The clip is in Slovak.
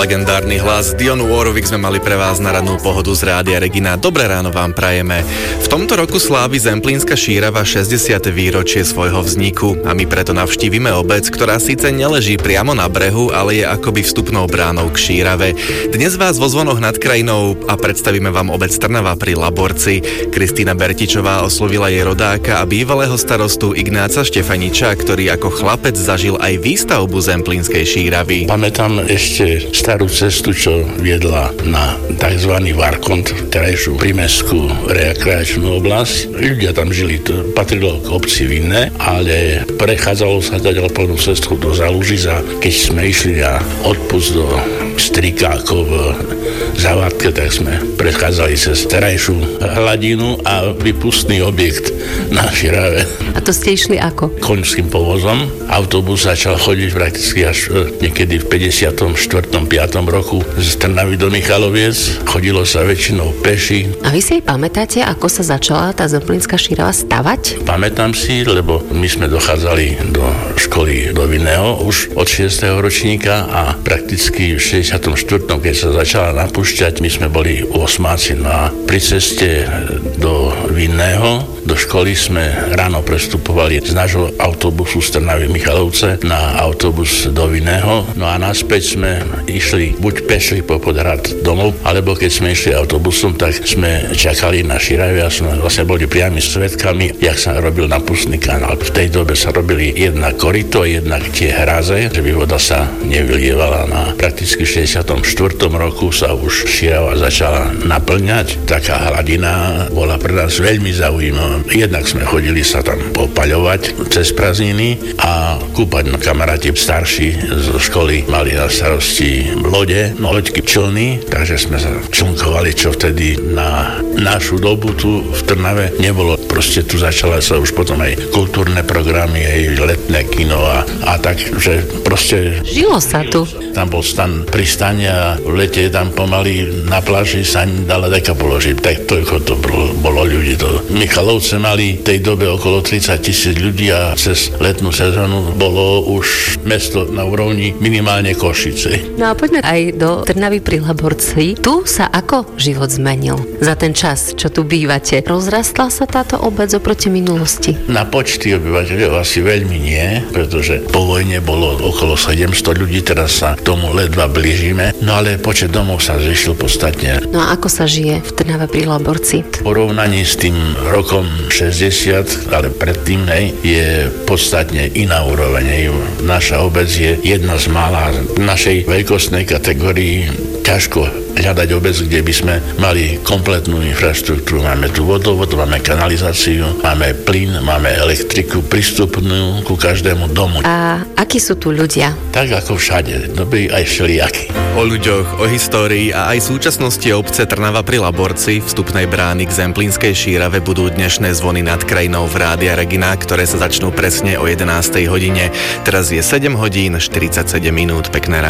legendárny hlas Dionne Warwick sme mali pre vás na rannú pohodu z Rádia Regina. Dobré ráno vám prajeme. V tomto roku slávi Zemplínska šírava 60. výročie svojho vzniku a my preto navštívime obec, ktorá síce neleží priamo na brehu, ale je akoby vstupnou bránou k Šírave. Dnes vás vo Zvonoch nad krajinou a predstavíme vám obec Trnava pri Laborci. Kristína Bertičová oslovila jej rodáka a bývalého starostu Ignáca Štefaniča, ktorý ako chlapec zažil aj výstavbu Zemplínskej šíravy. Pamätám ešte starú cestu, čo viedla na tzv. Varkont, terajšiu prímestskú rekreačnú oblasť. Ľudia tam žili, to patrilo k obci Vinné, ale prechádzalo sa ďalej plnú cestu do Zalužic a keď sme išli na odpust do Strikákov v Zavadke, tak sme prechádzali cez terajšiu hladinu a výpustný objekt na Šírave. A to ste išli ako? Koňským povozom. Autobus začal chodiť prakticky až niekedy v 54. 5. roku z Trnavy do Michaloviec. Chodilo sa väčšinou peši. A vy si aj pamätáte, ako sa začala tá Zemplínska šírava stavať? Pamätám si, lebo my sme dochádzali do školy do Vinného už od 6. ročníka a prakticky v 64. keď sa začala napúšťať, my sme boli 8. No a pri ceste do Vinného, do školy sme ráno prestupovali z nášho autobusu z Trnavy Michalovce na autobus do Vinného. No a naspäť sme išli buď pešli po Podhrad domov, alebo keď sme išli autobusom, tak sme čakali na Šírave a sme vlastne boli priami svedkami, jak sa robil napustný kanál. V tej dobe sa robili jednak korito, jednak tie hráze, že by voda sa nevylievala. Na prakticky 64. roku sa už Šírava začala naplňať. Taká hladina bola pre nás veľmi zaujímavá. Jednak sme chodili sa tam popaľovať cez prázdniny a kúpať. No kamaráti starší zo školy mali na starosti lode, loďky, člny, takže sme sa člnkovali, čo vtedy na našu dobu tu v Trnave nebolo. Proste tu začala sa už potom aj kultúrne programy, aj letné kino a tak, že proste... Žilo sa tu. Tam bol stan pristania, v lete tam pomaly na pláži sa dala deka položiť. Tak toľko to bolo ľudí. To Michalovce mali v tej dobe okolo 30,000 ľudí a cez letnú sezónu bolo už mesto na úrovni minimálne Košice. No a poďme aj do Trnavy pri Laborci. Tu sa ako život zmenil za ten čas, čo tu bývate? Rozrastla sa táto obec oproti minulosti? Na počty obyvateľov asi veľmi nie, pretože po vojne bolo okolo 700 ľudí, teraz sa k tomu ledva blížime, no ale počet domov sa zvýšil podstatne. No a ako sa žije v Trnave pri Laborci? V porovnaní s tým rokom 60, ale predtým je podstatne iná úroveň. Naša obec je jedna z mála v našej veľkostnej kategórii. Ťažko hľadať obec, kde by sme mali kompletnú infraštruktúru. Máme tu vodovod, máme kanalizáciu, máme plyn, máme elektriku prístupnú ku každému domu. A akí sú tu ľudia? Tak ako všade, dobrý aj všelijaký. O ľuďoch, o histórii a aj súčasnosti obce Trnava pri Laborci, vstupnej brány k Zemplínskej šírave, budú dnešné zvony nad krajinou v Rádia Regina, ktoré sa začnú presne o 11. hodine. Teraz je 7 hodín 47 minút. Pekné ráno.